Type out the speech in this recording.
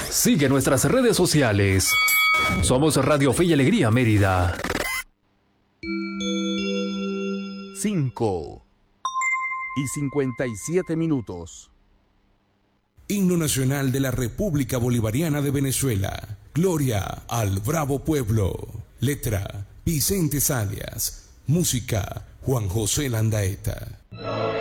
Sigue nuestras redes sociales. Somos Radio Fe y Alegría Mérida. 5:57. Himno Nacional de la República Bolivariana de Venezuela. Gloria al bravo pueblo. Letra: Vicente Salias. Música: Juan José Landaeta.